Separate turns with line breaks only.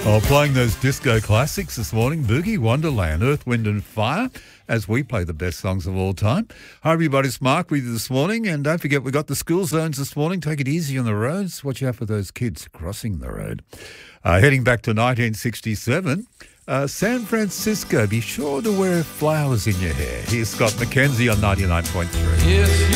Oh, playing those disco classics this morning, Boogie Wonderland, Earth, Wind and Fire, as we play the best songs of all time. Hi everybody, it's Mark with you this morning, and don't forget we got the school zones this morning. Take it easy on the roads. Watch out for those kids crossing the road. Heading back to 1967, San Francisco, be sure to wear flowers in your hair. Here's Scott McKenzie on 99.3.
If